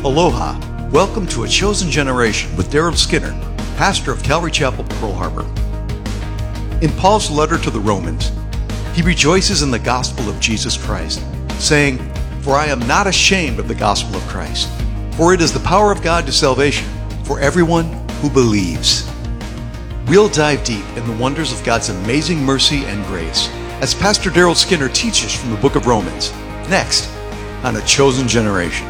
Aloha. Welcome to A Chosen Generation with Daryl Skinner, pastor of Calvary Chapel, Pearl Harbor. In Paul's letter to the Romans, he rejoices in the gospel of Jesus Christ, saying, "For I am not ashamed of the gospel of Christ, for it is the power of God to salvation for everyone who believes." We'll dive deep in the wonders of God's amazing mercy and grace as Pastor Daryl Skinner teaches from the book of Romans, next on A Chosen Generation.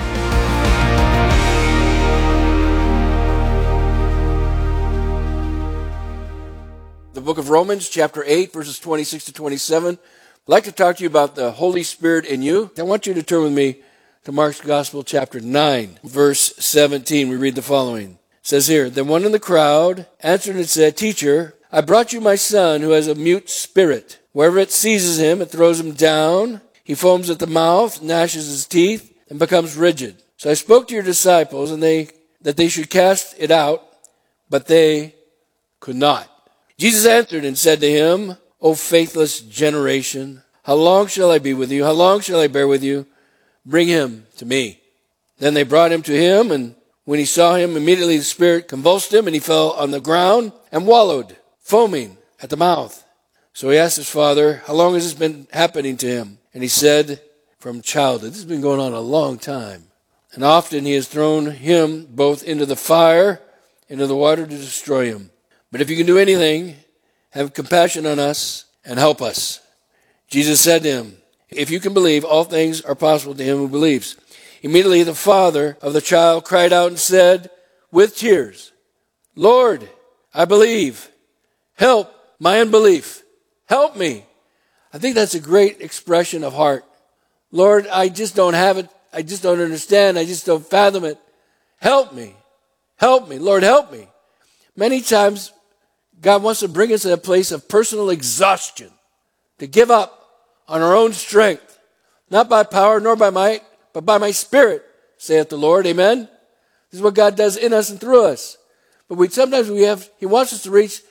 The book of Romans, chapter 8, verses 26 to 27. I'd like to talk to you about the Holy Spirit in you. I want you to turn with me to Mark's Gospel, chapter 9, verse 17. We read the following. It says here, "Then one in the crowd answered and said, 'Teacher, I brought you my son who has a mute spirit. Wherever it seizes him, it throws him down. He foams at the mouth, gnashes his teeth, and becomes rigid. So I spoke to your disciples and that they should cast it out, but they could not.' Jesus answered and said to him, 'O faithless generation, how long shall I be with you? How long shall I bear with you? Bring him to me.' Then they brought him to him, and when he saw him, immediately the spirit convulsed him, and he fell on the ground and wallowed, foaming at the mouth. So he asked his father, 'How long has this been happening to him?' And he said, 'From childhood.'" This has been going on a long time. "And often he has thrown him both into the fire, into the water to destroy him. But if you can do anything, have compassion on us and help us." Jesus said to him, "If you can believe, all things are possible to him who believes." Immediately the father of the child cried out and said with tears, "Lord, I believe. Help my unbelief. Help me." I think that's a great expression of heart. "Lord, I just don't have it. I just don't understand. I just don't fathom it. Help me. Help me. Lord, help me." Many times, God wants to bring us to a place of personal exhaustion, to give up on our own strength, not by power nor by might, but by my spirit, saith the Lord. Amen? This is what God does in us and through us. But He wants us to reach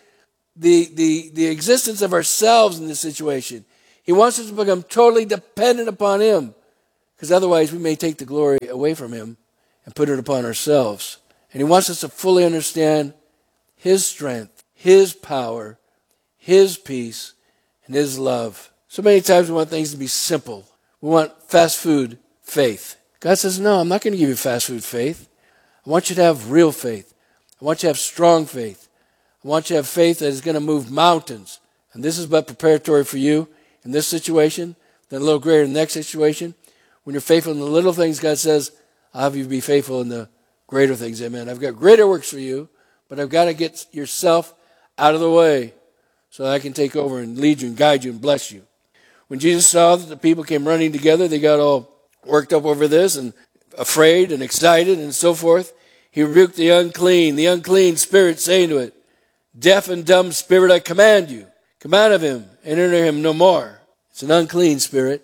the existence of ourselves in this situation. He wants us to become totally dependent upon Him, because otherwise we may take the glory away from Him and put it upon ourselves. And He wants us to fully understand His strength, His power, His peace, and His love. So many times we want things to be simple. We want fast food faith. God says, "No, I'm not going to give you fast food faith. I want you to have real faith. I want you to have strong faith. I want you to have faith that is going to move mountains." And this is but preparatory for you in this situation, then a little greater in the next situation. When you're faithful in the little things, God says, "I'll have you be faithful in the greater things." Amen. I've got greater works for you, but I've got to get yourself out of the way so that I can take over and lead you and guide you and bless you. When Jesus saw that the people came running together, they got all worked up over this and afraid and excited and so forth. He rebuked the unclean spirit, saying to it, "Deaf and dumb spirit, I command you, come out of him and enter him no more." It's an unclean spirit.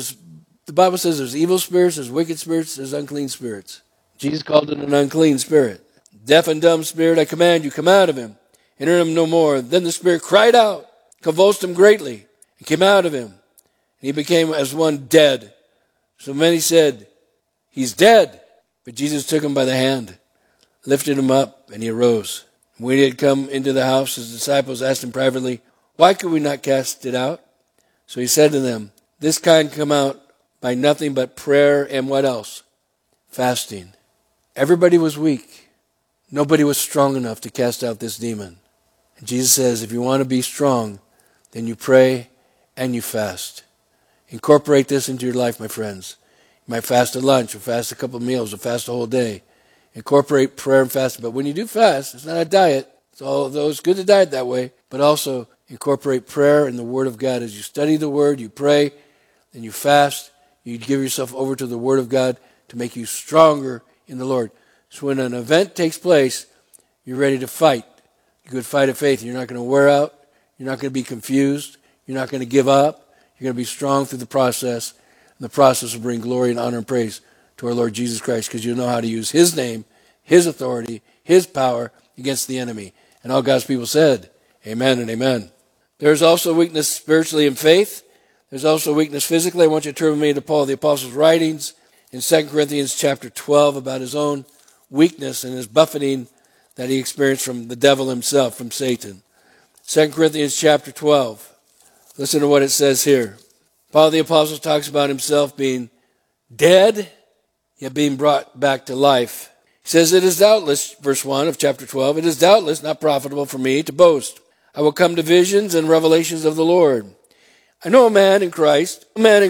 The Bible says there's evil spirits, there's wicked spirits, there's unclean spirits. Jesus called it an unclean spirit. "Deaf and dumb spirit, I command you, come out of him, enter him no more." Then the spirit cried out, convulsed him greatly, and came out of him. And he became as one dead. So many said, "He's dead." But Jesus took him by the hand, lifted him up, and he arose. When he had come into the house, his disciples asked him privately, "Why could we not cast it out?" So he said to them, "This kind come out by nothing but prayer and" what else? Fasting. Everybody was weak. Nobody was strong enough to cast out this demon. And Jesus says, if you want to be strong, then you pray and you fast. Incorporate this into your life, my friends. You might fast at lunch, or fast a couple of meals, or fast a whole day. Incorporate prayer and fasting. But when you do fast, it's not a diet. Although it's good to diet that way, but also incorporate prayer and the Word of God. As you study the Word, you pray, then you fast. You give yourself over to the Word of God to make you stronger in the Lord. So when an event takes place, you're ready to fight. You could fight of faith. You're not going to wear out. You're not going to be confused. You're not going to give up. You're going to be strong through the process. And the process will bring glory and honor and praise to our Lord Jesus Christ, because you'll know how to use His name, His authority, His power against the enemy. And all God's people said, amen and amen. There's also weakness spiritually in faith. There's also weakness physically. I want you to turn with me to Paul the Apostle's writings in 2 Corinthians chapter 12 about his own weakness and his buffeting that he experienced from the devil himself, from Satan. 2 Corinthians chapter 12. Listen to what it says here. Paul the Apostle talks about himself being dead, yet being brought back to life. He says, it is doubtless, verse 1 of chapter 12, it is doubtless not profitable for me to boast. I will come to visions and revelations of the Lord. I know a man in Christ,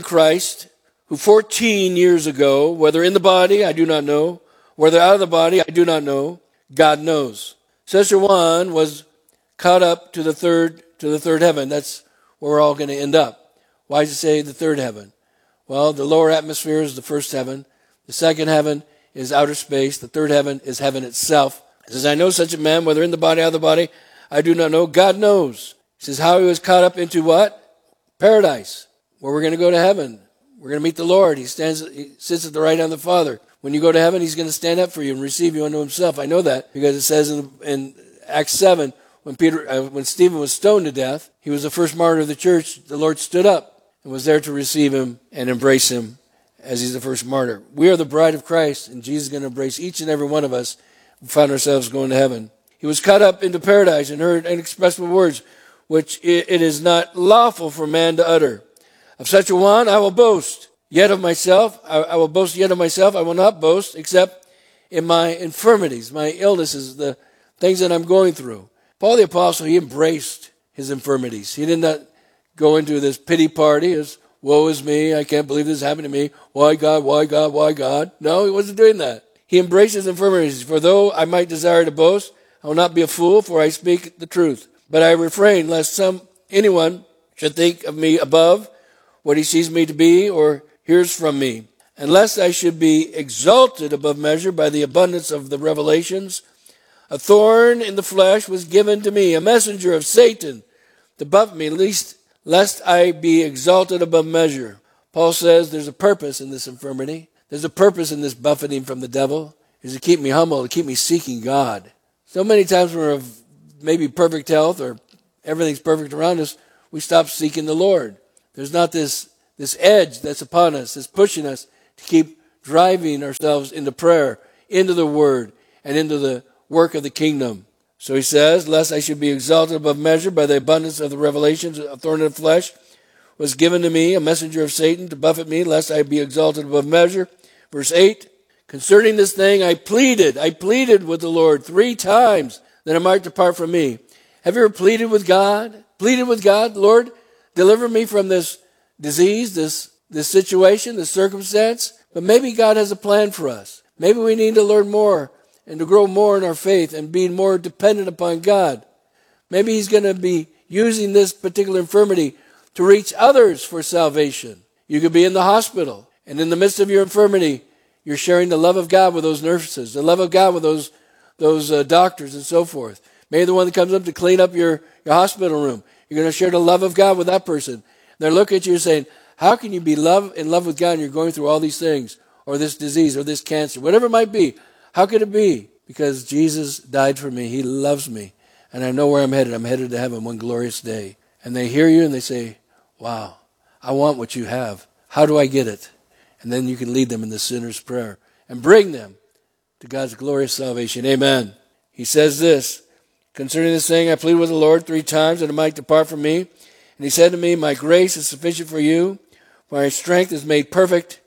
who 14 years ago, whether in the body, I do not know, whether out of the body, I do not know, God knows. Such a one was caught up to the third heaven. That's where we're all going to end up. Why does it say the third heaven? Well, the lower atmosphere is the first heaven. The second heaven is outer space. The third heaven is heaven itself. It says, I know such a man, whether in the body, out of the body, I do not know. God knows. He says, how he was caught up into what? Paradise, where we're going to go to heaven. We're going to meet the Lord. He sits at the right hand of the Father. When you go to heaven, he's going to stand up for you and receive you unto himself. I know that because it says in Acts 7, when Stephen was stoned to death, he was the first martyr of the church. The Lord stood up and was there to receive him and embrace him as he's the first martyr. We are the bride of Christ, and Jesus is going to embrace each and every one of us who found ourselves going to heaven. He was caught up into paradise and heard inexpressible words, which it is not lawful for man to utter. Of such a one I will boast, yet of myself, I will boast yet of myself, I will not boast, except in my infirmities, my illnesses, the things that I'm going through. Paul the Apostle, he embraced his infirmities. He did not go into this pity party as, woe is me, I can't believe this happened to me, why God, why God, why God? No, he wasn't doing that. He embraced his infirmities. For though I might desire to boast, I will not be a fool, for I speak the truth. But I refrain lest anyone should think of me above what he sees me to be or hears from me, and lest I should be exalted above measure by the abundance of the revelations. A thorn in the flesh was given to me, a messenger of Satan, to buffet me, lest I be exalted above measure. Paul says there's a purpose in this infirmity. There's a purpose in this buffeting from the devil. It's to keep me humble, to keep me seeking God. So many times when we're of maybe perfect health or everything's perfect around us, we stop seeking the Lord. There's not this edge that's upon us, that's pushing us to keep driving ourselves into prayer, into the Word, and into the work of the kingdom. So he says, lest I should be exalted above measure by the abundance of the revelations, a thorn in the flesh was given to me, a messenger of Satan, to buffet me, lest I be exalted above measure. Verse 8, concerning this thing I pleaded with the Lord 3 times that it might depart from me. Have you ever pleaded with God? Pleaded with God, Lord, deliver me from this disease, this situation, this circumstance. But maybe God has a plan for us. Maybe we need to learn more and to grow more in our faith and be more dependent upon God. Maybe he's going to be using this particular infirmity to reach others for salvation. You could be in the hospital, and in the midst of your infirmity, you're sharing the love of God with those nurses, the love of God with those doctors and so forth. Maybe the one that comes up to clean up your hospital room, you're going to share the love of God with that person. They're looking at you saying, how can you be in love with God and you're going through all these things, or this disease, or this cancer, whatever it might be? How could it be? Because Jesus died for me. He loves me. And I know where I'm headed. I'm headed to heaven one glorious day. And they hear you and they say, wow, I want what you have. How do I get it? And then you can lead them in the sinner's prayer and bring them to God's glorious salvation. Amen. He says this, concerning this thing, I pleaded with the Lord 3 times that it might depart from me. And he said to me, my grace is sufficient for you, for my strength is made perfect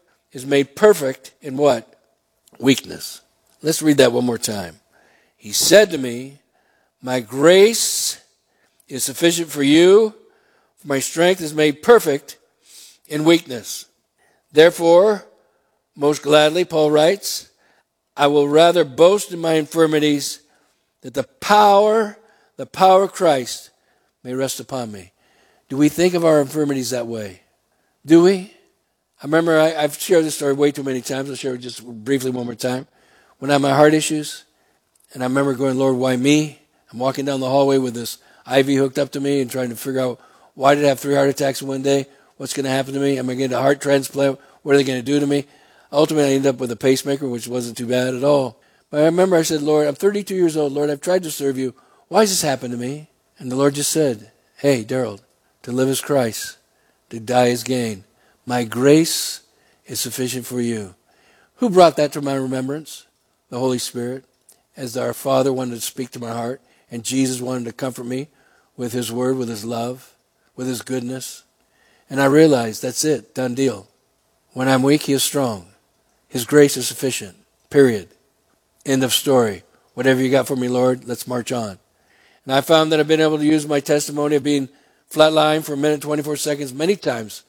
in what? Weakness. Let's read that one more time. He said to me, my grace is sufficient for you, for my strength is made perfect in weakness. Therefore, most gladly, Paul writes, I will rather boast in my infirmities, that the power of Christ may rest upon me. Do we think of our infirmities that way? Do we? I remember I've shared this story way too many times. I'll share it just briefly one more time. When I had my heart issues, and I remember going, Lord, why me? I'm walking down the hallway with this IV hooked up to me and trying to figure out, why did I have 3 heart attacks in one day? What's going to happen to me? Am I going to get a heart transplant? What are they going to do to me? Ultimately, I ended up with a pacemaker, which wasn't too bad at all. But I remember I said, Lord, I'm 32 years old. Lord, I've tried to serve you. Why has this happened to me? And the Lord just said, hey, Daryl, to live is Christ, to die is gain. My grace is sufficient for you. Who brought that to my remembrance? The Holy Spirit. As our Father wanted to speak to my heart, and Jesus wanted to comfort me with his word, with his love, with his goodness. And I realized that's it, done deal. When I'm weak, he is strong. His grace is sufficient, period. End of story. Whatever you got for me, Lord, let's march on. And I found that I've been able to use my testimony of being flatlined for a minute, 24 seconds, many times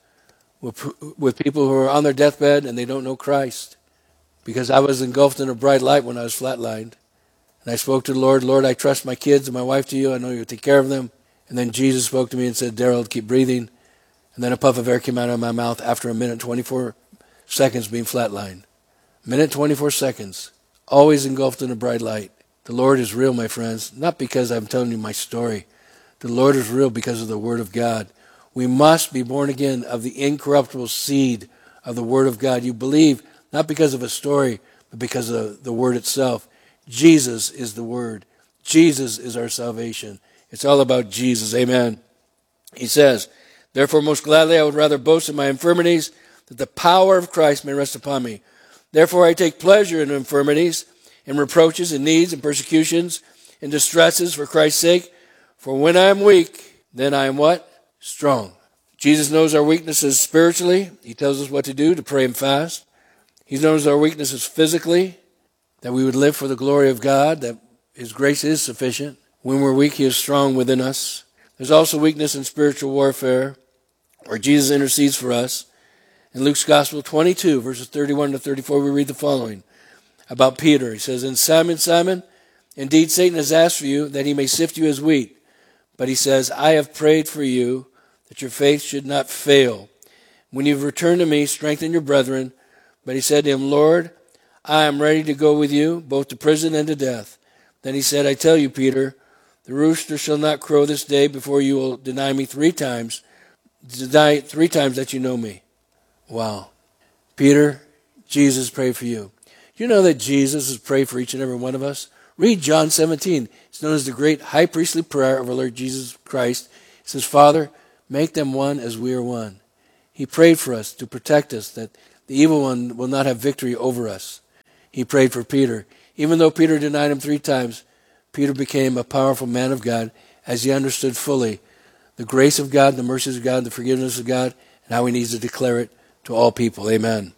with people who are on their deathbed and they don't know Christ. Because I was engulfed in a bright light when I was flatlined. And I spoke to the Lord, Lord, I trust my kids and my wife to you. I know you'll take care of them. And then Jesus spoke to me and said, Daryl, keep breathing. And then a puff of air came out of my mouth after a minute, 24 seconds being flatlined. Minute, 24 seconds. Always engulfed in a bright light. The Lord is real, my friends. Not because I'm telling you my story. The Lord is real because of the Word of God. We must be born again of the incorruptible seed of the Word of God. You believe not because of a story, but because of the Word itself. Jesus is the Word. Jesus is our salvation. It's all about Jesus. Amen. He says, therefore, most gladly I would rather boast in my infirmities, that the power of Christ may rest upon me. Therefore I take pleasure in infirmities, in reproaches, in needs, in persecutions, in distresses for Christ's sake. For when I am weak, then I am what? Strong. Jesus knows our weaknesses spiritually. He tells us what to do, to pray and fast. He knows our weaknesses physically, that we would live for the glory of God, that his grace is sufficient. When we're weak, he is strong within us. There's also weakness in spiritual warfare, where Jesus intercedes for us. In Luke's Gospel 22, verses 31 to 34, we read the following about Peter. He says, and Simon, Simon, indeed Satan has asked for you, that he may sift you as wheat. But he says, I have prayed for you, that your faith should not fail. When you've returned to me, strengthen your brethren. But he said to him, Lord, I am ready to go with you, both to prison and to death. Then he said, I tell you, Peter, the rooster shall not crow this day before you will deny me 3 times. Deny 3 times that you know me. Wow. Peter, Jesus prayed for you. You know that Jesus has prayed for each and every one of us? Read John 17. It's known as the great high priestly prayer of our Lord Jesus Christ. He says, Father, make them one as we are one. He prayed for us to protect us, that the evil one will not have victory over us. He prayed for Peter. Even though Peter denied him 3 times, Peter became a powerful man of God as he understood fully the grace of God, the mercies of God, the forgiveness of God, and how he needs to declare it to all people. Amen.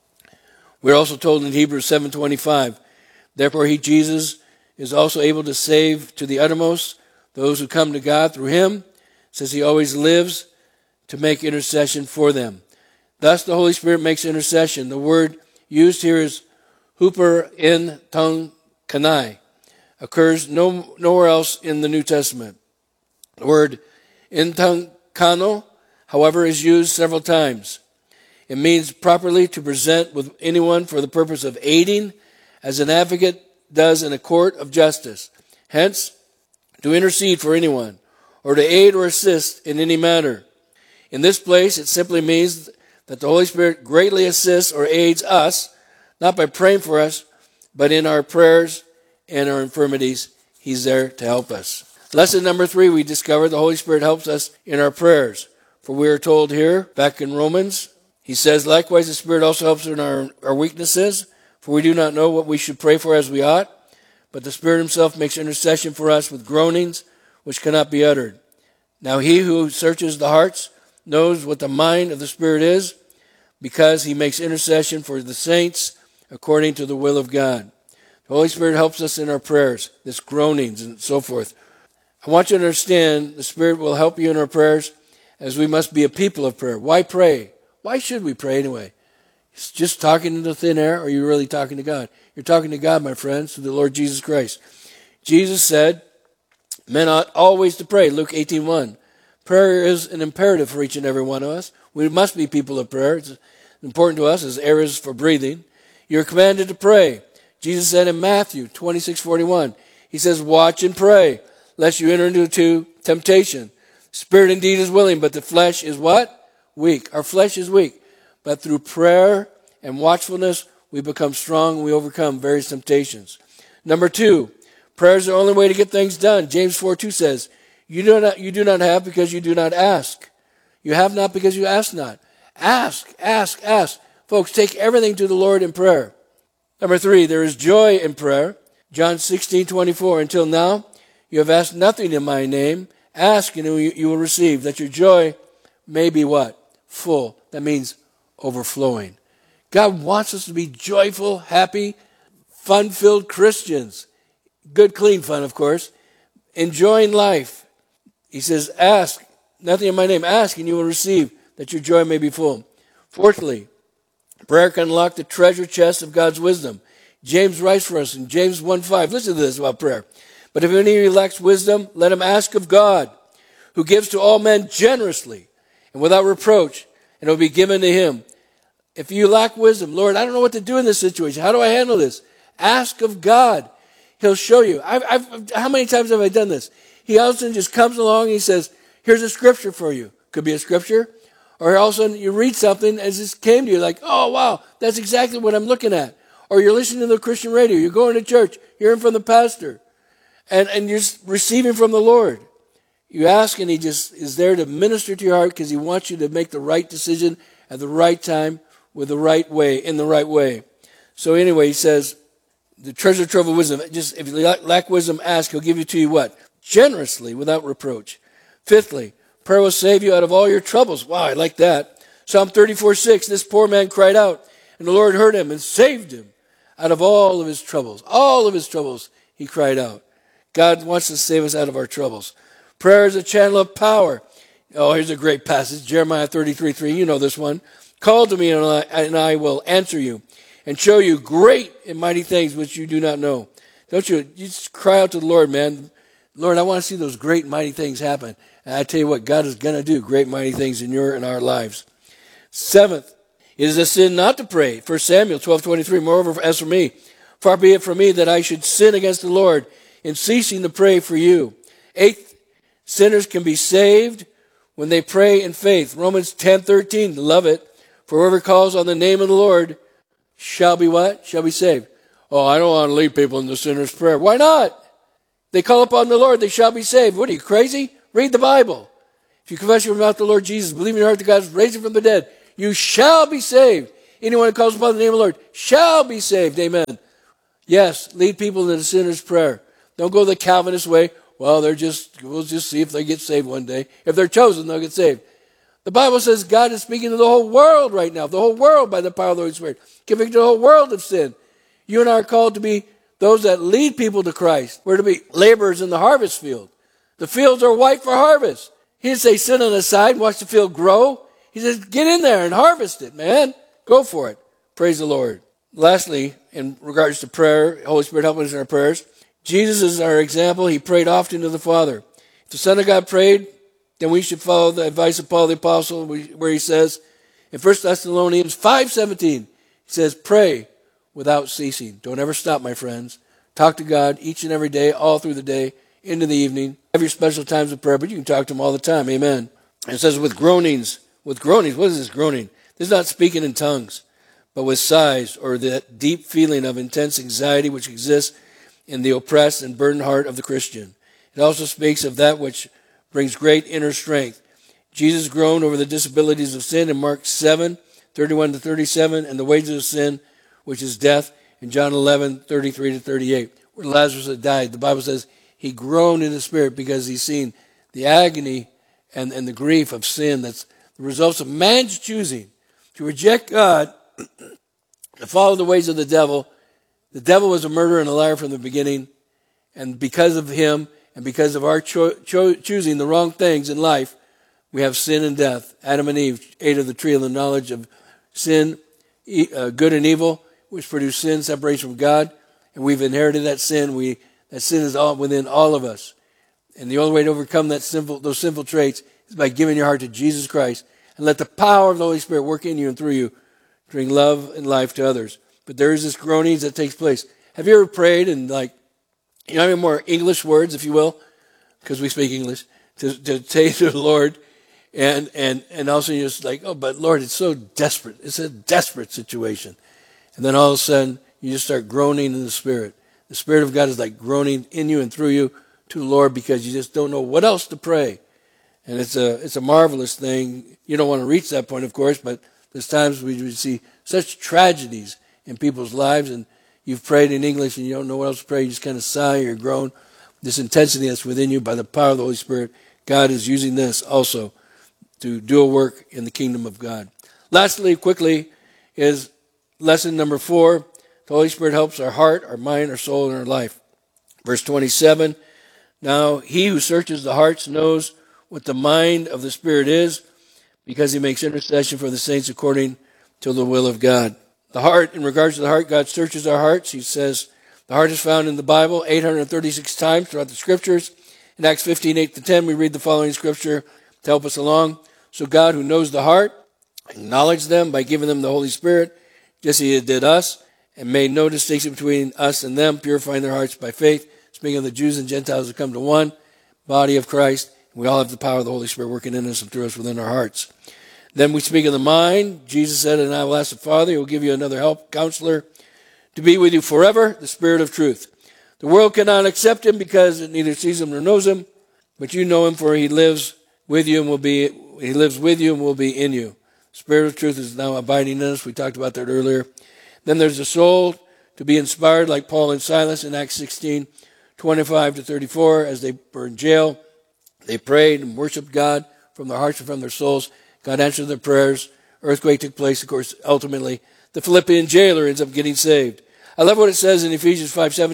We're also told in Hebrews 7:25, therefore he, Jesus, is also able to save to the uttermost those who come to God through him, since he always lives to make intercession for them. Thus the Holy Spirit makes intercession. The word used here is huper in tongue kanai. Occurs nowhere else in the New Testament. The word in tongue kano, however, is used several times. It means properly to present with anyone for the purpose of aiding, as an advocate does in a court of justice. Hence, to intercede for anyone, or to aid or assist in any matter. In this place, it simply means that the Holy Spirit greatly assists or aids us, not by praying for us, but in our prayers and our infirmities. He's there to help us. Lesson number 3, we discovered the Holy Spirit helps us in our prayers. For we are told here, back in Romans, he says, likewise, the Spirit also helps in our weaknesses, for we do not know what we should pray for as we ought, but the Spirit himself makes intercession for us with groanings which cannot be uttered. Now he who searches the hearts knows what the mind of the Spirit is, because he makes intercession for the saints according to the will of God. The Holy Spirit helps us in our prayers, this groanings and so forth. I want you to understand the Spirit will help you in our prayers, as we must be a people of prayer. Why pray? Why should we pray anyway? It's just talking into thin air, or are you really talking to God? You're talking to God, my friends, through the Lord Jesus Christ. Jesus said, men ought always to pray, Luke 18:1. Prayer is an imperative for each and every one of us. We must be people of prayer. It's important to us as air is for breathing. You're commanded to pray. Jesus said in Matthew 26:41, he says, watch and pray, lest you enter into temptation. Spirit indeed is willing, but the flesh is what? Weak. Our flesh is weak. But through prayer and watchfulness, we become strong and we overcome various temptations. Number 2, prayer is the only way to get things done. James 4:2 says, you do not have because you do not ask. You have not because you ask not. Ask, ask, ask. Folks, take everything to the Lord in prayer. Number 3, there is joy in prayer. John 16:24, until now you have asked nothing in my name. Ask and you will receive, that your joy may be what? Full. That means overflowing. God wants us to be joyful, happy, fun-filled Christians. Good, clean fun, of course. Enjoying life. He says, ask, nothing in my name. Ask and you will receive, that your joy may be full. Fourthly, prayer can unlock the treasure chest of God's wisdom. James writes for us in James 1:5. Listen to this about prayer. But if any of you lacks wisdom, let him ask of God, who gives to all men generously and without reproach, and it will be given to him. If you lack wisdom, Lord, I don't know what to do in this situation. How do I handle this? Ask of God. He'll show you. How many times have I done this? He all of a sudden just comes along and he says, here's a scripture for you. Could be a scripture. Or all of a sudden you read something and it just came to you like, oh, wow, that's exactly what I'm looking at. Or you're listening to the Christian radio. You're going to church, hearing from the pastor. And you're receiving from the Lord. You ask and he just is there to minister to your heart because he wants you to make the right decision at the right time with the right way, in the right way. So anyway, he says, the treasure trove of wisdom, just if you lack wisdom, ask, he'll give you to you what? Generously, without reproach. Fifthly, prayer will save you out of all your troubles. Wow, I like that. Psalm 34:6, this poor man cried out, and the Lord heard him and saved him out of all of his troubles. All of his troubles, he cried out. God wants to save us out of our troubles. Prayer is a channel of power. Oh, here's a great passage, Jeremiah 33:3. You know this one. Call to me and I will answer you and show you great and mighty things which you do not know. Don't you just cry out to the Lord, man. Lord, I want to see those great and mighty things happen. And I tell you what, God is going to do great and mighty things in your and our lives. Seventh, it is a sin not to pray. 1 Samuel 12:23. Moreover, as for me, far be it from me that I should sin against the Lord in ceasing to pray for you. Eighth, sinners can be saved when they pray in faith. Romans 10:13. Love it. For whoever calls on the name of the Lord shall be what? Shall be saved. Oh, I don't want to lead people in the sinner's prayer. Why not? They call upon the Lord, they shall be saved. What are you, crazy? Read the Bible. If you confess your mouth the Lord Jesus, believe in your heart that God is raised him from the dead, you shall be saved. Anyone who calls upon the name of the Lord shall be saved. Amen. Yes, lead people in the sinner's prayer. Don't go the Calvinist way. Well, we'll just see if they get saved one day. If they're chosen, they'll get saved. The Bible says God is speaking to the whole world right now, the whole world by the power of the Holy Spirit, convicting the whole world of sin. You and I are called to be those that lead people to Christ. We're to be laborers in the harvest field. The fields are white for harvest. He didn't say sit on the side and watch the field grow. He says get in there and harvest it, man. Go for it. Praise the Lord. Lastly, in regards to prayer, Holy Spirit helping us in our prayers, Jesus is our example. He prayed often to the Father. If the Son of God prayed, then we should follow the advice of Paul the Apostle, where he says in 1 Thessalonians 5:17, he says, pray without ceasing. Don't ever stop, my friends. Talk to God each and every day, all through the day, into the evening. Have your special times of prayer, but you can talk to him all the time. Amen. And it says with groanings. With groanings, what is this groaning? This is not speaking in tongues, but with sighs, or that deep feeling of intense anxiety which exists in the oppressed and burdened heart of the Christian. It also speaks of that which brings great inner strength. Jesus groaned over the disabilities of sin in Mark 7:31-37, and the wages of sin, which is death, in John 11:33-38, where Lazarus had died. The Bible says he groaned in the spirit because he's seen the agony and the grief of sin that's the results of man's choosing to reject God, to follow the ways of the devil. The devil was a murderer and a liar from the beginning, and because of him and because of our choosing the wrong things in life, we have sin and death. Adam and Eve ate of the tree of the knowledge of sin, good and evil, which produced sin, separation from God, and we've inherited that sin. That sin is all within all of us, and the only way to overcome those sinful traits is by giving your heart to Jesus Christ and let the power of the Holy Spirit work in you and through you, bring love and life to others. But there is this groanings that takes place. Have you ever prayed and any more English words, if you will, because we speak English, to say to the Lord, and also you're just like, oh, but Lord, it's so desperate. It's a desperate situation. And then all of a sudden, you just start groaning in the Spirit. The Spirit of God is like groaning in you and through you to the Lord because you just don't know what else to pray. And it's a marvelous thing. You don't want to reach that point, of course, but there's times we see such tragedies in people's lives, and you've prayed in English and you don't know what else to pray, you just kind of sigh or groan. This intensity that's within you by the power of the Holy Spirit, God is using this also to do a work in the kingdom of God. Lastly, quickly, is lesson number 4. The Holy Spirit helps our heart, our mind, our soul, and our life. Verse 27, now he who searches the hearts knows what the mind of the Spirit is, because he makes intercession for the saints according to the will of God. The heart, in regards to the heart, God searches our hearts. He says the heart is found in the Bible 836 times throughout the Scriptures. In Acts 15, 8-10, we read the following scripture to help us along. So God, who knows the heart, acknowledged them by giving them the Holy Spirit, just as he did us, and made no distinction between us and them, purifying their hearts by faith. Speaking of the Jews and Gentiles who come to one body of Christ, we all have the power of the Holy Spirit working in us and through us within our hearts. Then we speak of the mind. Jesus said, and I will ask the Father, he will give you another help, counselor, to be with you forever, the Spirit of truth. The world cannot accept him because it neither sees him nor knows him, but you know him, for he lives with you and will be in you. The Spirit of truth is now abiding in us. We talked about that earlier. Then there's the soul to be inspired, like Paul and Silas in Acts 16, 25-34, as they were in jail. They prayed and worshiped God from their hearts and from their souls. God answered their prayers. Earthquake took place. Of course, ultimately, the Philippian jailer ends up getting saved. I love what it says in Ephesians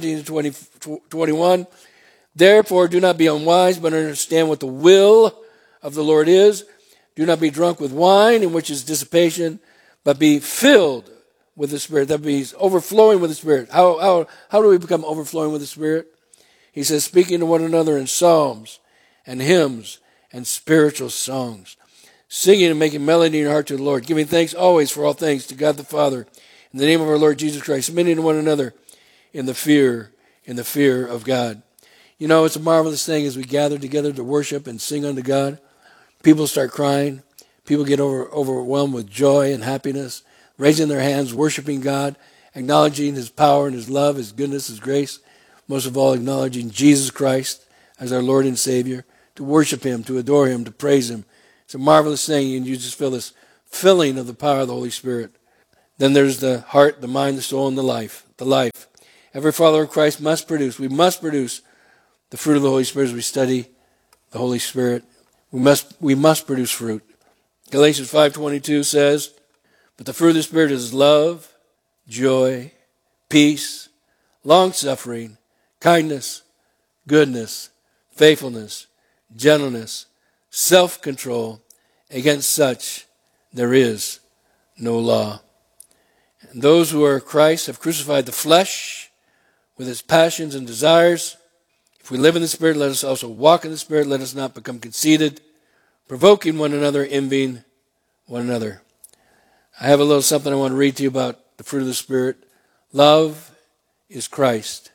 5:17-21. Therefore, do not be unwise, but understand what the will of the Lord is. Do not be drunk with wine, in which is dissipation, but be filled with the Spirit. That means overflowing with the Spirit. How do we become overflowing with the Spirit? He says, speaking to one another in psalms and hymns and spiritual songs, singing and making melody in your heart to the Lord, giving thanks always for all things to God the Father, in the name of our Lord Jesus Christ, submitting to one another in the fear of God. You know, it's a marvelous thing as we gather together to worship and sing unto God. People start crying. People get overwhelmed with joy and happiness, raising their hands, worshiping God, acknowledging his power and his love, his goodness, his grace. Most of all, acknowledging Jesus Christ as our Lord and Savior, to worship him, to adore him, to praise him. It's a marvelous thing, and you just feel this filling of the power of the Holy Spirit. Then there's the heart, the mind, the soul, and the life. The life. Every follower of Christ must produce. We must produce the fruit of the Holy Spirit as we study the Holy Spirit. We must produce fruit. Galatians 5:22 says, but the fruit of the Spirit is love, joy, peace, long-suffering, kindness, goodness, faithfulness, gentleness, self-control. Against such there is no law. And those who are Christ have crucified the flesh with its passions and desires. If we live in the Spirit, let us also walk in the Spirit. Let us not become conceited, provoking one another, envying one another. I have a little something I want to read to you about the fruit of the Spirit. Love is Christ.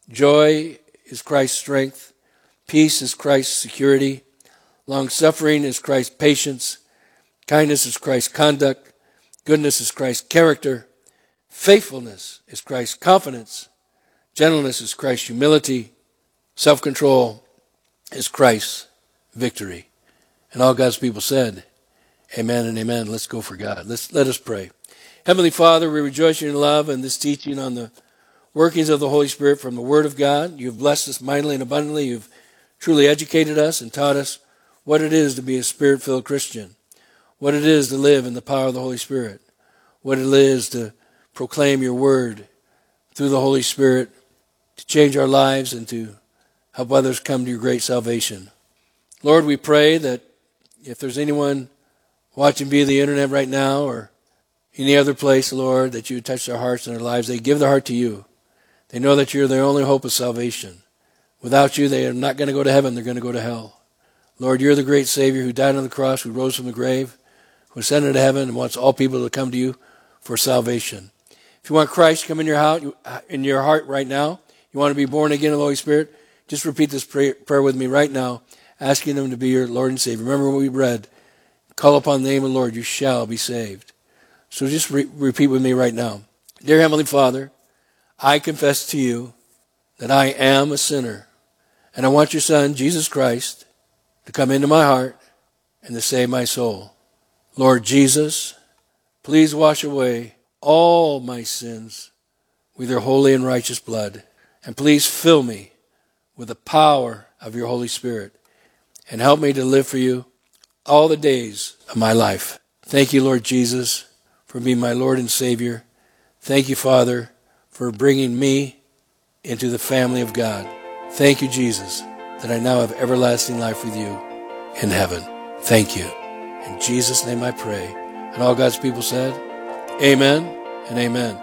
Joy is Christ's strength. Peace is Christ's security. Long-suffering is Christ's patience. Kindness is Christ's conduct. Goodness is Christ's character. Faithfulness is Christ's confidence. Gentleness is Christ's humility. Self-control is Christ's victory. And all God's people said, amen and amen. Let's go for God. Let us pray. Heavenly Father, we rejoice in your love and this teaching on the workings of the Holy Spirit from the Word of God. You've blessed us mightily and abundantly. You've truly educated us and taught us what it is to be a Spirit-filled Christian, what it is to live in the power of the Holy Spirit, what it is to proclaim your Word through the Holy Spirit, to change our lives and to help others come to your great salvation. Lord, we pray that if there's anyone watching via the internet right now or any other place, Lord, that you would touch their hearts and their lives. They give their heart to you. They know that you're their only hope of salvation. Without you, they are not going to go to heaven. They're going to go to hell. Lord, you're the great Savior who died on the cross, who rose from the grave, who ascended to heaven and wants all people to come to you for salvation. If you want Christ to come in your heart right now, you want to be born again of the Holy Spirit, just repeat this prayer with me right now, asking him to be your Lord and Savior. Remember what we read. Call upon the name of the Lord, you shall be saved. So just repeat with me right now. Dear Heavenly Father, I confess to you that I am a sinner, and I want your Son, Jesus Christ, to come into my heart and to save my soul. Lord Jesus, please wash away all my sins with your holy and righteous blood. And please fill me with the power of your Holy Spirit and help me to live for you all the days of my life. Thank you, Lord Jesus, for being my Lord and Savior. Thank you, Father, for bringing me into the family of God. Thank you, Jesus, that I now have everlasting life with you in heaven. Thank you. In Jesus' name I pray. And all God's people said, amen and amen.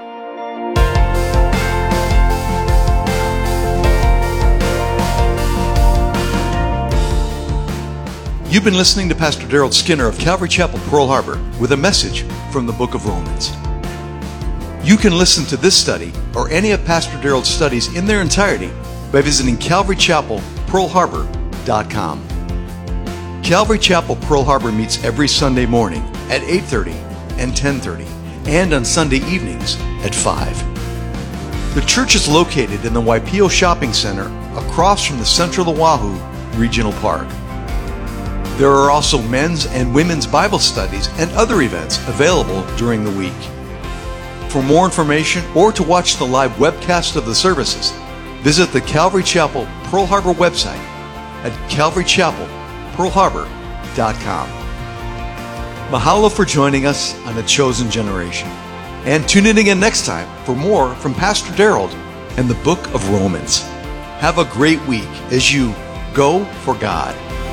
You've been listening to Pastor Daryl Skinner of Calvary Chapel, Pearl Harbor, with a message from the book of Romans. You can listen to this study or any of Pastor Daryl's studies in their entirety by visiting CalvaryChapelPearlHarbor.com. Calvary Chapel Pearl Harbor meets every Sunday morning at 8:30 and 10:30, and on Sunday evenings at 5. The church is located in the Waipio Shopping Center across from the Central Oahu Regional Park. There are also men's and women's Bible studies and other events available during the week. For more information or to watch the live webcast of the services, visit the Calvary Chapel Pearl Harbor website at CalvaryChapelPearlHarbor.com. Mahalo for joining us on A Chosen Generation. And tune in again next time for more from Pastor Daryl and the book of Romans. Have a great week as you go for God.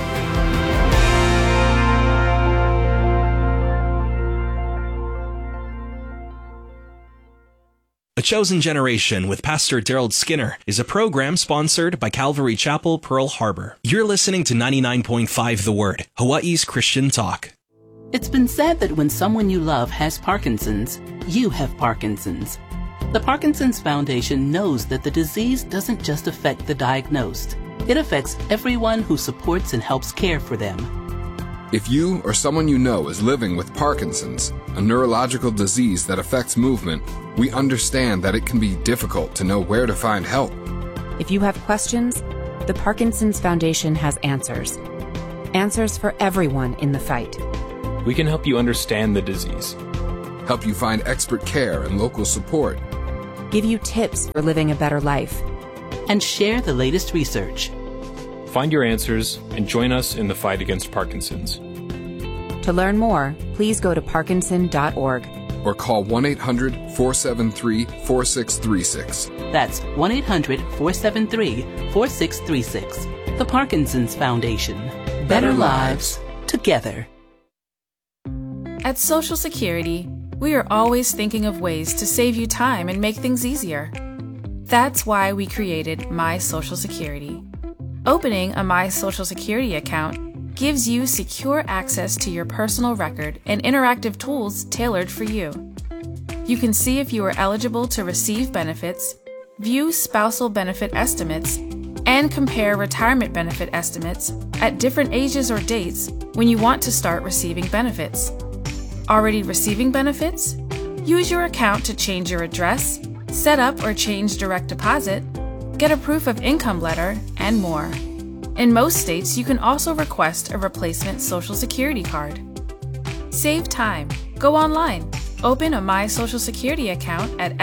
A Chosen Generation with Pastor Daryl Skinner is a program sponsored by Calvary Chapel, Pearl Harbor. You're listening to 99.5 The Word, Hawaii's Christian talk. It's been said that when someone you love has Parkinson's, you have Parkinson's. The Parkinson's Foundation knows that the disease doesn't just affect the diagnosed. It affects everyone who supports and helps care for them. If you or someone you know is living with Parkinson's, a neurological disease that affects movement, we understand that it can be difficult to know where to find help. If you have questions, the Parkinson's Foundation has answers. Answers for everyone in the fight. We can help you understand the disease, help you find expert care and local support, give you tips for living a better life, and share the latest research. Find your answers and join us in the fight against Parkinson's. To learn more, please go to parkinson.org or call 1-800-473-4636. That's 1-800-473-4636. The Parkinson's Foundation. Better lives together. At Social Security, we are always thinking of ways to save you time and make things easier. That's why we created My Social Security. Opening a My Social Security account gives you secure access to your personal record and interactive tools tailored for you. You can see if you are eligible to receive benefits, view spousal benefit estimates, and compare retirement benefit estimates at different ages or dates when you want to start receiving benefits. Already receiving benefits? Use your account to change your address, set up or change direct deposit, get a proof of income letter, and more. In most states, you can also request a replacement Social Security card. Save time. Go online. Open a My Social Security account at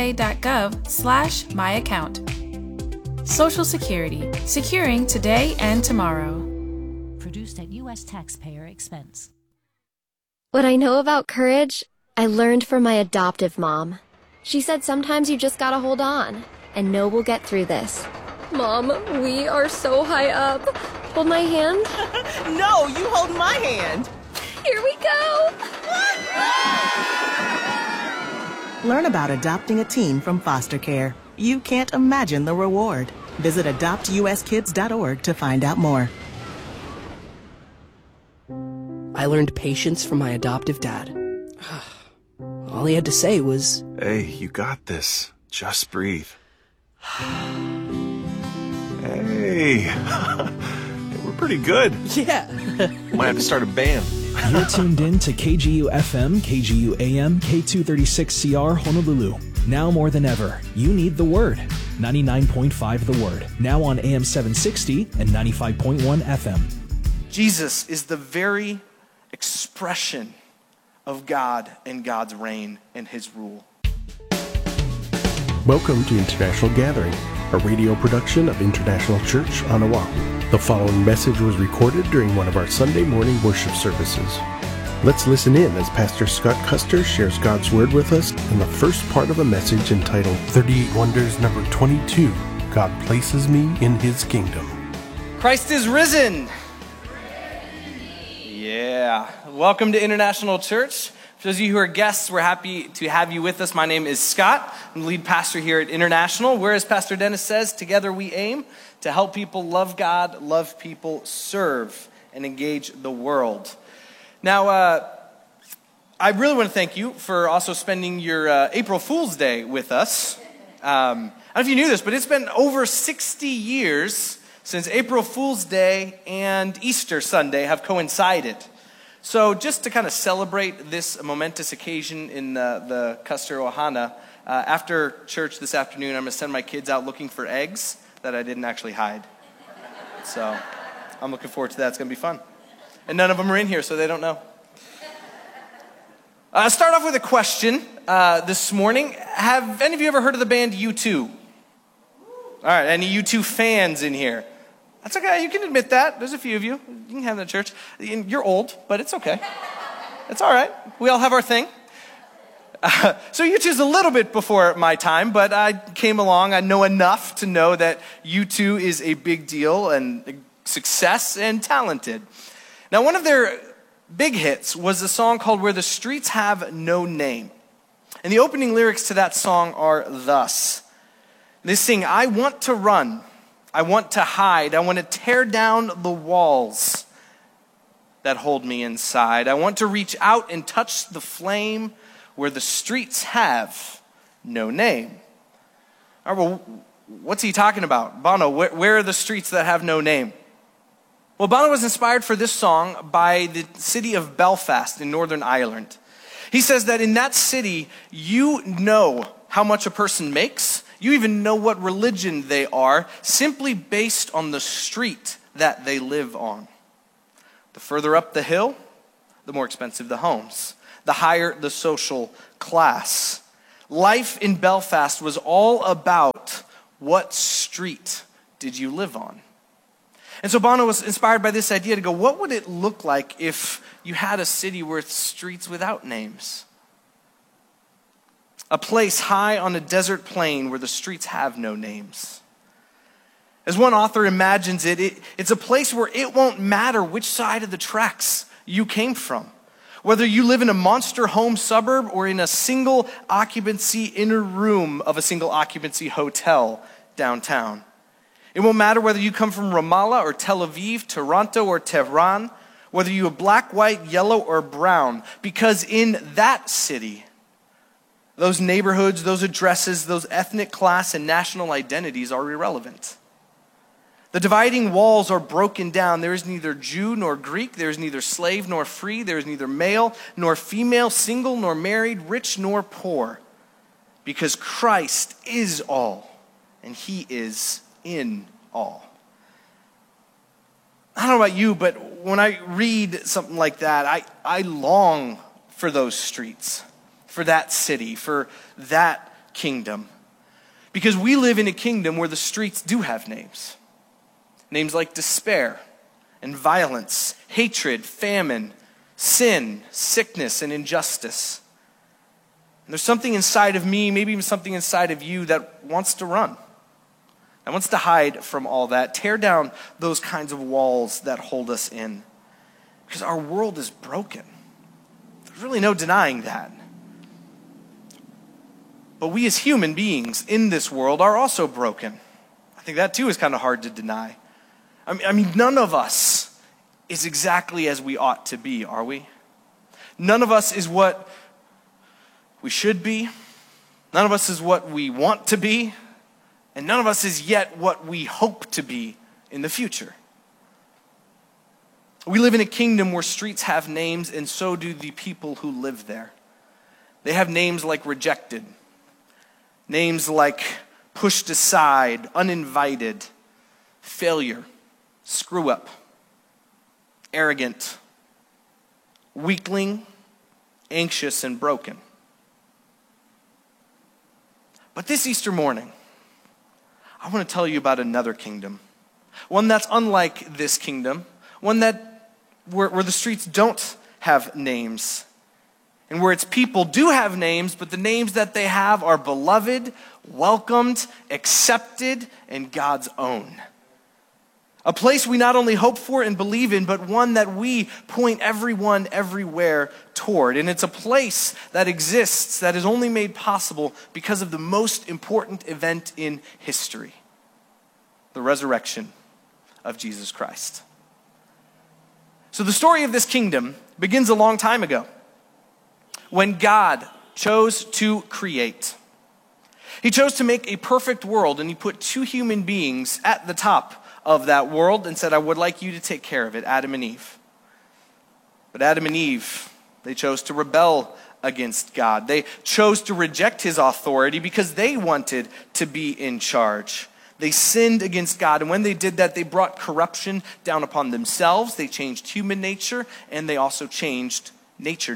ssa.gov/myaccount. Social Security. Securing today and tomorrow. Produced at U.S. taxpayer expense. What I know about courage, I learned from my adoptive mom. She said sometimes you just gotta hold on and know we'll get through this. Mom, we are so high up. Hold my hand. No, you hold my hand. Here we go. Learn about adopting a teen from foster care. You can't imagine the reward. Visit adoptuskids.org to find out more. I learned patience from my adoptive dad. All he had to say was, "Hey, you got this. Just breathe." Hey, we're pretty good. Yeah. Might have to start a band. You're tuned in to KGU FM, KGU AM, K236CR Honolulu. Now more than ever, you need the Word. 99.5 The Word. Now on AM 760 and 95.1 FM. Jesus is the very expression of God and God's reign and his rule. Welcome to International Gathering, a radio production of International Church on Oahu. The following message was recorded during one of our Sunday morning worship services. Let's listen in as Pastor Scott Custer shares God's Word with us in the first part of a message entitled 38 Wonders number 22, God Places Me in His Kingdom. Christ is risen! Yeah. Welcome to International Church. For those of you who are guests, we're happy to have you with us. My name is Scott. I'm the lead pastor here at International, where, as Pastor Dennis says, together we aim to help people love God, love people, serve, and engage the world. Now, I really want to thank you for also spending your April Fool's Day with us. I don't know if you knew this, but it's been over 60 years since April Fool's Day and Easter Sunday have coincided. So just to kind of celebrate this momentous occasion in the Custer Ohana, after church this afternoon, I'm going to send my kids out looking for eggs that I didn't actually hide. So I'm looking forward to that. It's going to be fun. And none of them are in here, so they don't know. Start off with a question this morning. Have any of you ever heard of the band U2? All right, any U2 fans in here? That's okay, you can admit that. There's a few of you. You can have that at church. You're old, but it's okay. It's all right. We all have our thing. So U2 is a little bit before my time, but I came along. I know enough to know that U2 is a big deal and a success and talented. Now, one of their big hits was a song called Where the Streets Have No Name. And the opening lyrics to that song are thus. They sing, I want to run. I want to hide. I want to tear down the walls that hold me inside. I want to reach out and touch the flame where the streets have no name. All right, well, what's he talking about? Bono, where are the streets that have no name? Well, Bono was inspired for this song by the city of Belfast in Northern Ireland. He says that in that city, you know how much a person makes. You even know what religion they are, simply based on the street that they live on. The further up the hill, the more expensive the homes. The higher the social class. Life in Belfast was all about what street did you live on. And so Bono was inspired by this idea to go, what would it look like if you had a city with streets without names? A place high on a desert plain where the streets have no names. As one author imagines it, it's a place where it won't matter which side of the tracks you came from. Whether you live in a monster home suburb or in a single occupancy inner room of a single occupancy hotel downtown. It won't matter whether you come from Ramallah or Tel Aviv, Toronto or Tehran, whether you are black, white, yellow, or brown, because in that city, those neighborhoods, those addresses, those ethnic class and national identities are irrelevant. The dividing walls are broken down. There is neither Jew nor Greek. There is neither slave nor free. There is neither male nor female, single nor married, rich nor poor. Because Christ is all, and He is in all. I don't know about you, but when I read something like that, I long for those streets, for that city, for that kingdom. Because we live in a kingdom where the streets do have names. Names like despair and violence, hatred, famine, sin, sickness, and injustice. And there's something inside of me, maybe even something inside of you that wants to run. That wants to hide from all that. Tear down those kinds of walls that hold us in. Because our world is broken. There's really no denying that. But we as human beings in this world are also broken. I think that too is kind of hard to deny. I mean, none of us is exactly as we ought to be, are we? None of us is what we should be. None of us is what we want to be. And none of us is yet what we hope to be in the future. We live in a kingdom where streets have names, and so do the people who live there. They have names like rejected, names like pushed aside, uninvited, failure, screw up, arrogant, weakling, anxious, and broken. But this Easter morning, I want to tell you about another kingdom. One that's unlike this kingdom. One that where the streets don't have names. And where its people do have names, but the names that they have are beloved, welcomed, accepted, and God's own. A place we not only hope for and believe in, but one that we point everyone everywhere toward. And it's a place that exists that is only made possible because of the most important event in history, the resurrection of Jesus Christ. So the story of this kingdom begins a long time ago, when God chose to create. He chose to make a perfect world, and he put two human beings at the top of that world and said, I would like you to take care of it, Adam and Eve. But Adam and Eve, they chose to rebel against God. They chose to reject his authority because they wanted to be in charge. They sinned against God, and when they did that, they brought corruption down upon themselves. They changed human nature, and they also changed nature.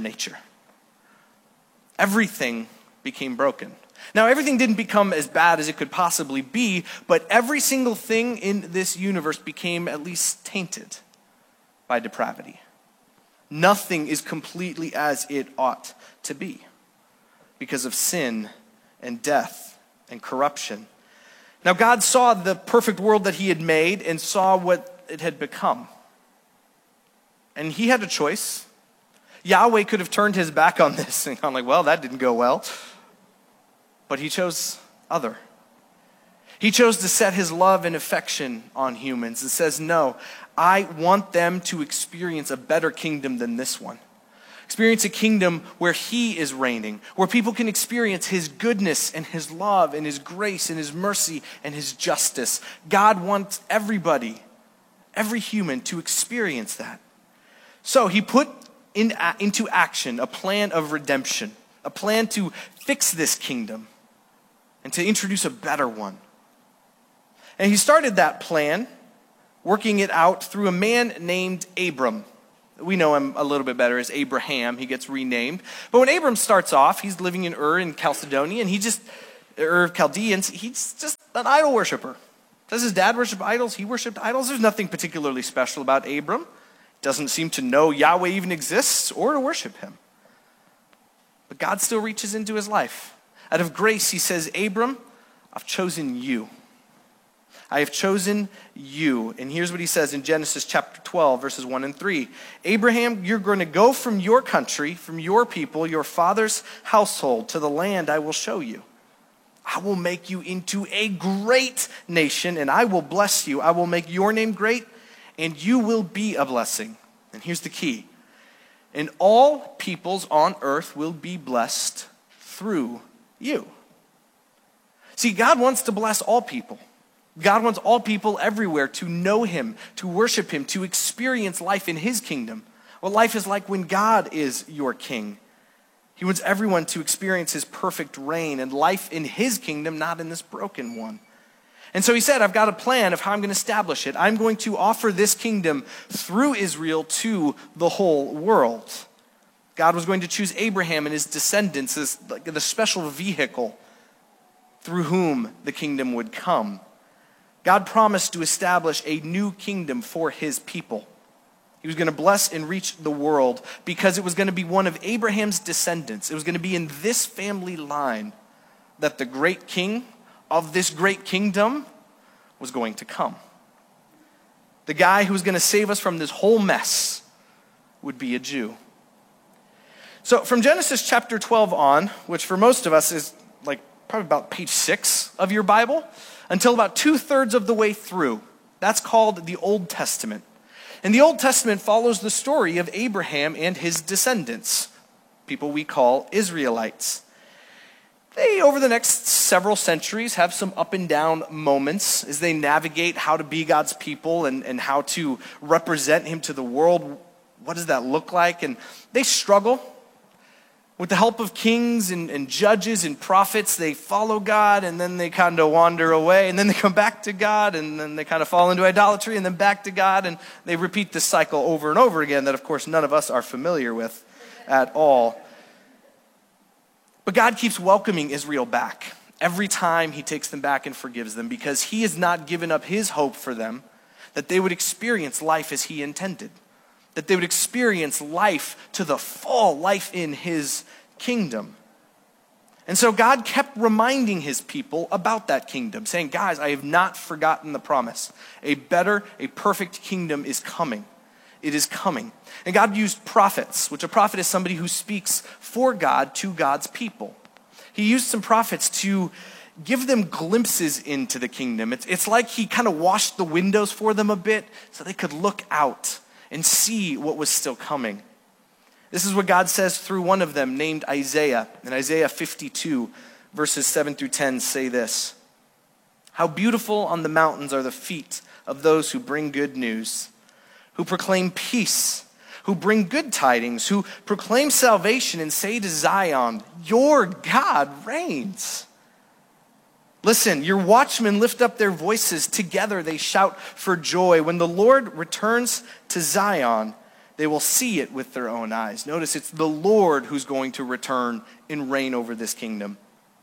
Everything became broken. Now, everything didn't become as bad as it could possibly be, but every single thing in this universe became at least tainted by depravity. Nothing is completely as it ought to be because of sin and death and corruption. Now, God saw the perfect world that he had made and saw what it had become. And he had a choice. Yahweh could have turned his back on this and gone like, well, that didn't go well. But he chose other. He chose to set his love and affection on humans and says, no, I want them to experience a better kingdom than this one. Experience a kingdom where he is reigning, where people can experience his goodness and his love and his grace and his mercy and his justice. God wants everybody, every human, to experience that. So he put into action a plan of redemption, a plan to fix this kingdom and to introduce a better one. And he started that plan, working it out through a man named Abram. We know him a little bit better as Abraham. He gets renamed. But when Abram starts off, he's living in Ur in Chalcedon, and Ur of Chaldeans, he's just an idol worshiper. Does his dad worship idols? He worshiped idols. There's nothing particularly special about Abram. Doesn't seem to know Yahweh even exists or to worship him. But God still reaches into his life. Out of grace, he says, Abram, I've chosen you. I have chosen you. And here's what he says in Genesis chapter 12, verses 1 and 3. Abraham, you're going to go from your country, from your people, your father's household, to the land I will show you. I will make you into a great nation, and I will bless you. I will make your name great, and you will be a blessing. And here's the key. And all peoples on earth will be blessed through you. See, God wants to bless all people. God wants all people everywhere to know him, to worship him, to experience life in his kingdom. What life is like when God is your king. He wants everyone to experience his perfect reign and life in his kingdom, not in this broken one. And so he said, I've got a plan of how I'm going to establish it. I'm going to offer this kingdom through Israel to the whole world. God was going to choose Abraham and his descendants as like the special vehicle through whom the kingdom would come. God promised to establish a new kingdom for his people. He was going to bless and reach the world because it was going to be one of Abraham's descendants. It was going to be in this family line that the great king of this great kingdom was going to come. The guy who was going to save us from this whole mess would be a Jew. So from Genesis chapter 12 on, which for most of us is like probably about page 6 of your Bible, until about 2/3 of the way through, that's called the Old Testament. And the Old Testament follows the story of Abraham and his descendants, people we call Israelites. They, over the next several centuries, have some up and down moments as they navigate how to be God's people and how to represent him to the world. What does that look like? And they struggle. With the help of kings and judges and prophets, they follow God, and then they kind of wander away, and then they come back to God, and then they kind of fall into idolatry, and then back to God, and they repeat this cycle over and over again that, of course, none of us are familiar with at all. But God keeps welcoming Israel back. every time he takes them back and forgives them, because he has not given up his hope for them, that they would experience life as he intended, that they would experience life to the full, life in his kingdom. And so God kept reminding his people about that kingdom, saying, guys, I have not forgotten the promise. A better, a perfect kingdom is coming. It is coming. And God used prophets, which a prophet is somebody who speaks for God to God's people. He used some prophets to give them glimpses into the kingdom. It's like he kind of washed the windows for them a bit so they could look out and see what was still coming. This is what God says through one of them named Isaiah. In Isaiah 52, verses 7 through 10 say this: "How beautiful on the mountains are the feet of those who bring good news, who proclaim peace, who bring good tidings, who proclaim salvation and say to Zion, your God reigns. Listen, your watchmen lift up their voices. Together they shout for joy. When the Lord returns to Zion, they will see it with their own eyes." Notice it's the Lord who's going to return and reign over this kingdom.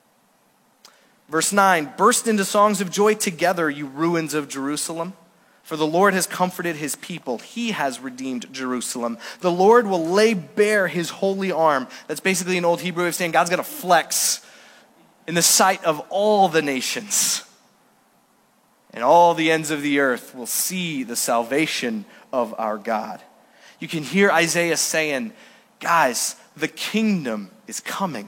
Verse 9, "Burst into songs of joy together, you ruins of Jerusalem. For the Lord has comforted his people. He has redeemed Jerusalem. The Lord will lay bare his holy arm." That's basically an old Hebrew way of saying God's going to flex in the sight of all the nations. And all the ends of the earth will see the salvation of our God. You can hear Isaiah saying, guys, the kingdom is coming.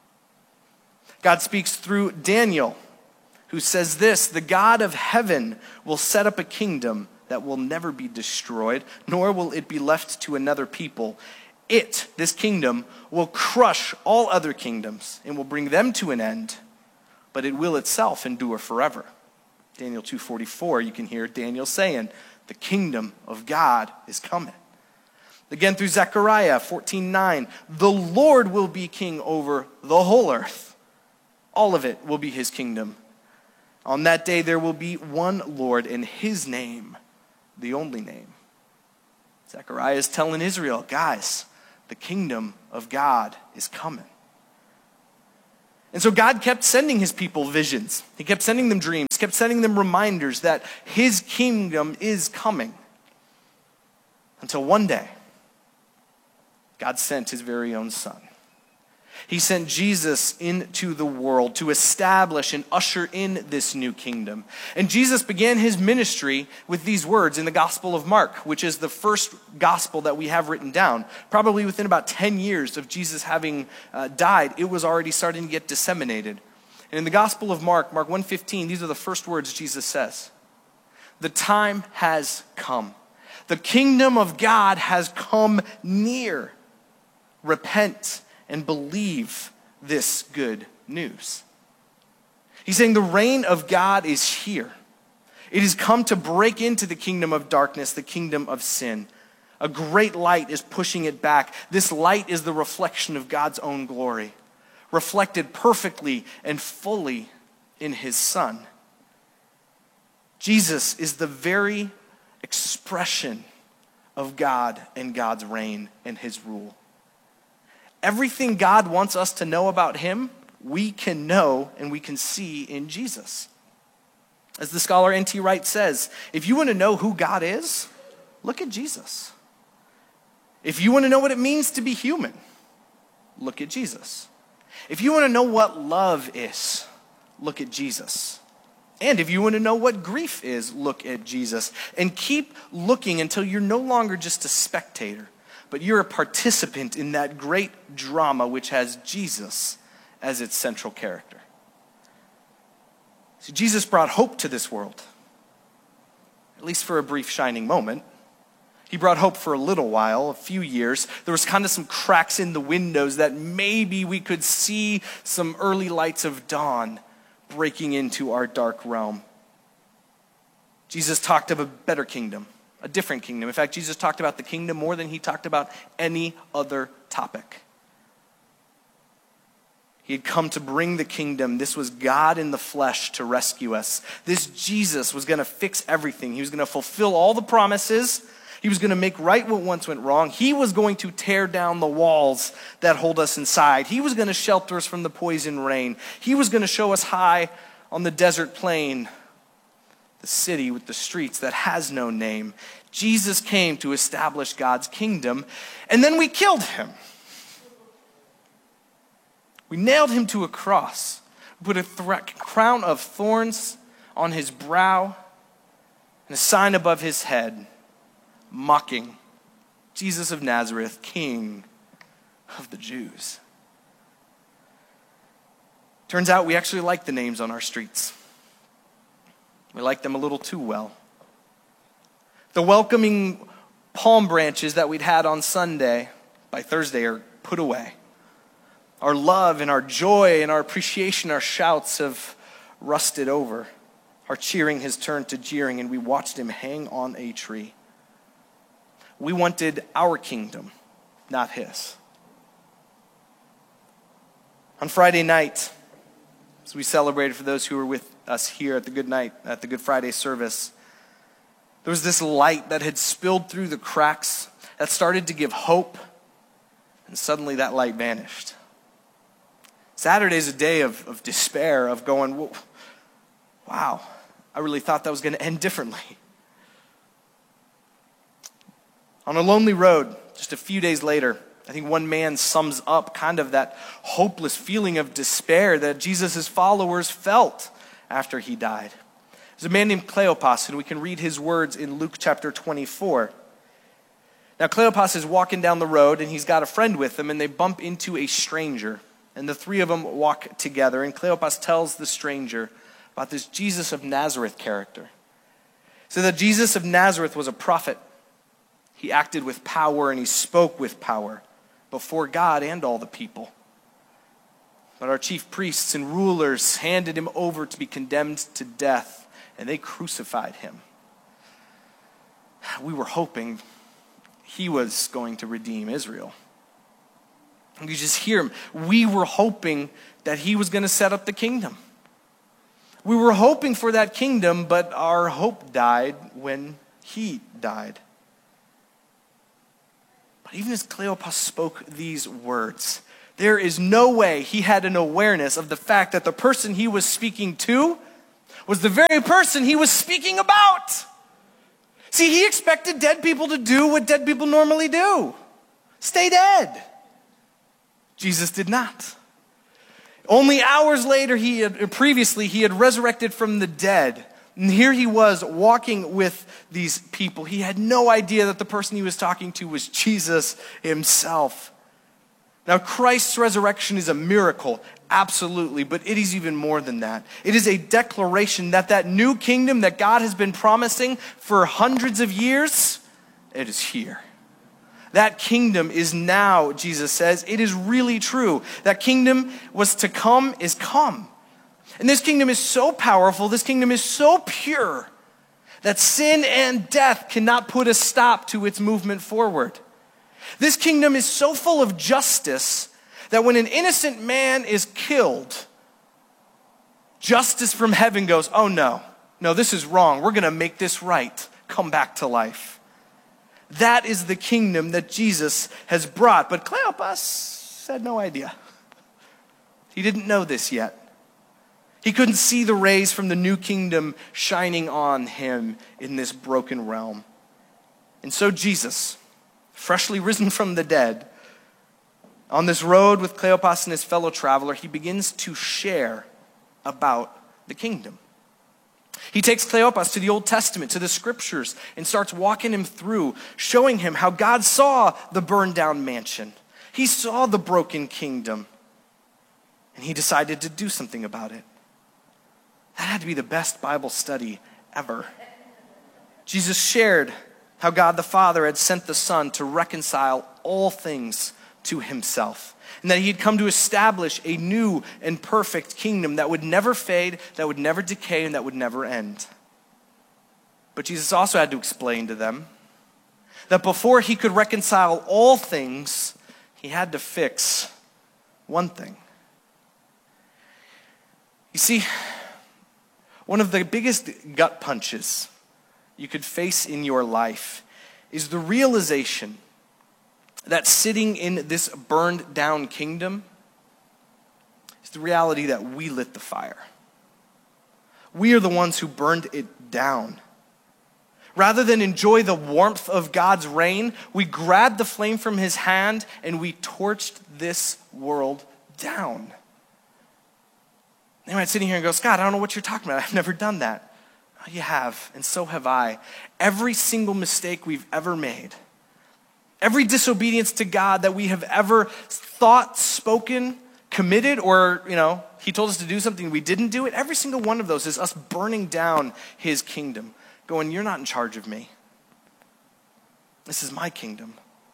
God speaks through Daniel, who says this: "The God of heaven will set up a kingdom that will never be destroyed, nor will it be left to another people. This kingdom, will crush all other kingdoms and will bring them to an end, but it will itself endure forever." Daniel 2:44, you can hear Daniel saying, the kingdom of God is coming. Again through Zechariah 14:9, "The Lord will be king over the whole earth. All of it will be his kingdom. On that day there will be one Lord, and his name, the only name." Zechariah is telling Israel, guys, the kingdom of God is coming. And so God kept sending his people visions. He kept sending them dreams, kept sending them reminders that his kingdom is coming. Until one day, God sent his very own son. He sent Jesus into the world to establish and usher in this new kingdom. And Jesus began his ministry with these words in the Gospel of Mark, which is the first gospel that we have written down. Probably within about 10 years of Jesus having died, it was already starting to get disseminated. And in the Gospel of Mark, Mark 1:15, these are the first words Jesus says: "The time has come. The kingdom of God has come near. Repent and believe this good news." He's saying the reign of God is here. It has come to break into the kingdom of darkness, the kingdom of sin. A great light is pushing it back. This light is the reflection of God's own glory, reflected perfectly and fully in his Son. Jesus is the very expression of God and God's reign and his rule. Everything God wants us to know about him, we can know and we can see in Jesus. As the scholar N.T. Wright says, if you want to know who God is, look at Jesus. If you want to know what it means to be human, look at Jesus. If you want to know what love is, look at Jesus. And if you want to know what grief is, look at Jesus. And keep looking until you're no longer just a spectator, but you're a participant in that great drama which has Jesus as its central character. See, Jesus brought hope to this world, at least for a brief shining moment. He brought hope for a little while, a few years. There was kind of some cracks in the windows that maybe we could see some early lights of dawn breaking into our dark realm. Jesus talked of a better kingdom, a different kingdom. In fact, Jesus talked about the kingdom more than he talked about any other topic. He had come to bring the kingdom. This was God in the flesh to rescue us. This Jesus was going to fix everything. He was going to fulfill all the promises. He He was going to make right what once went wrong. He was going to tear down the walls that hold us inside. He was going to shelter us from the poison rain. He was going to show us high on the desert plain, the city with the streets that has no name. Jesus came to establish God's kingdom, and then we killed him. We nailed him to a cross. We put a crown of thorns on his brow and a sign above his head, mocking Jesus of Nazareth, King of the Jews. Turns out we actually like the names on our streets. We like them a little too well. The welcoming palm branches that we'd had on Sunday, by Thursday, are put away. Our love and our joy and our appreciation, our shouts have rusted over. Our cheering has turned to jeering, and we watched him hang on a tree. We wanted our kingdom, not his. On Friday night, as we celebrated for those who were with us here at the Good Friday service, there was this light that had spilled through the cracks that started to give hope, and suddenly that light vanished. Saturday's a day of despair, of going, wow, I really thought that was going to end differently. On a lonely road, just a few days later, I think one man sums up kind of that hopeless feeling of despair that Jesus' followers felt after he died. There's a man named Cleopas, and we can read his words in Luke chapter 24. Now, Cleopas is walking down the road, and he's got a friend with him, and they bump into a stranger. And the three of them walk together, and Cleopas tells the stranger about this Jesus of Nazareth character. So that Jesus of Nazareth was a prophet. He acted with power, and he spoke with power before God and all the people. But our chief priests and rulers handed him over to be condemned to death, and they crucified him. We were hoping he was going to redeem Israel. You just hear him. We were hoping that he was going to set up the kingdom. We were hoping for that kingdom, but our hope died when he died. But even as Cleopas spoke these words, there is no way he had an awareness of the fact that the person he was speaking to was the very person he was speaking about. See, he expected dead people to do what dead people normally do. Stay dead. Jesus did not. Only hours later, he had resurrected from the dead. And here he was walking with these people. He had no idea that the person he was talking to was Jesus himself. Now, Christ's resurrection is a miracle, absolutely, but it is even more than that. It is a declaration that that new kingdom that God has been promising for hundreds of years, it is here. That kingdom is now, Jesus says. It is really true. That kingdom was to come is come. And this kingdom is so powerful, this kingdom is so pure, that sin and death cannot put a stop to its movement forward. This kingdom is so full of justice that when an innocent man is killed, justice from heaven goes, oh no, this is wrong. We're going to make this right. Come back to life. That is the kingdom that Jesus has brought. But Cleopas had no idea. He didn't know this yet. He couldn't see the rays from the new kingdom shining on him in this broken realm. And so Jesus, freshly risen from the dead, on this road with Cleopas and his fellow traveler, he begins to share about the kingdom. He takes Cleopas to the Old Testament, to the scriptures, and starts walking him through, showing him how God saw the burned down mansion. He saw the broken kingdom, and he decided to do something about it. That had to be the best Bible study ever. Jesus shared how God the Father had sent the Son to reconcile all things to himself, and that he had come to establish a new and perfect kingdom that would never fade, that would never decay, and that would never end. But Jesus also had to explain to them that before he could reconcile all things, he had to fix one thing. You see, one of the biggest gut punches you could face in your life is the realization that sitting in this burned down kingdom is the reality that we lit the fire. We are the ones who burned it down. Rather than enjoy the warmth of God's reign, we grabbed the flame from his hand and we torched this world down. They might sit here and go, Scott, I don't know what you're talking about. I've never done that. Oh, you have, and so have I. Every single mistake we've ever made, every disobedience to God that we have ever thought, spoken, committed, or, he told us to do something, we didn't do it, every single one of those is us burning down his kingdom, going, you're not in charge of me. This is my kingdom.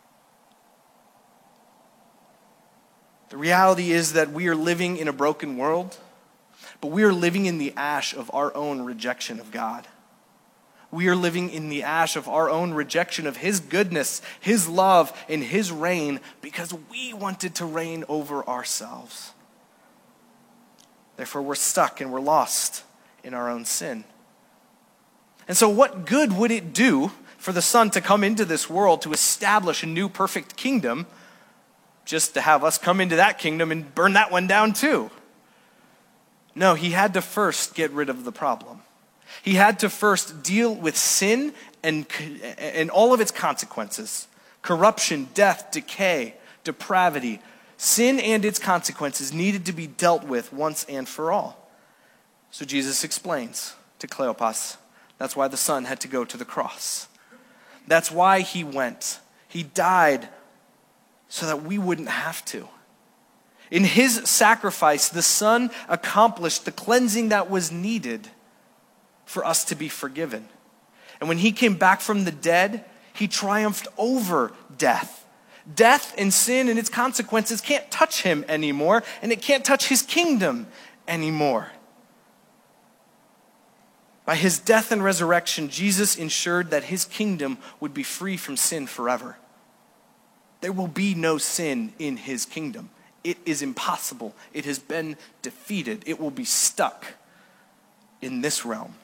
The reality is that we are living in a broken world, but we are living in the ash of our own rejection of God. We are living in the ash of our own rejection of his goodness, his love, and his reign because we wanted to reign over ourselves. Therefore, we're stuck and we're lost in our own sin. And so what good would it do for the Son to come into this world to establish a new perfect kingdom just to have us come into that kingdom and burn that one down too? No, he had to first get rid of the problem. He had to first deal with sin and all of its consequences. Corruption, death, decay, depravity. Sin and its consequences needed to be dealt with once and for all. So Jesus explains to Cleopas, that's why the Son had to go to the cross. That's why he went. He died so that we wouldn't have to. In his sacrifice, the Son accomplished the cleansing that was needed for us to be forgiven. And when he came back from the dead, he triumphed over death. Death and sin and its consequences can't touch him anymore, and it can't touch his kingdom anymore. By his death and resurrection, Jesus ensured that his kingdom would be free from sin forever. There will be no sin in his kingdom. It is impossible. It has been defeated. It will be stuck in this realm.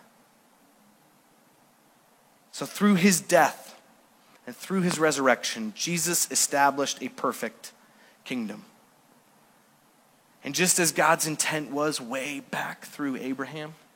So through his death and through his resurrection, Jesus established a perfect kingdom. And just as God's intent was way back through Abraham,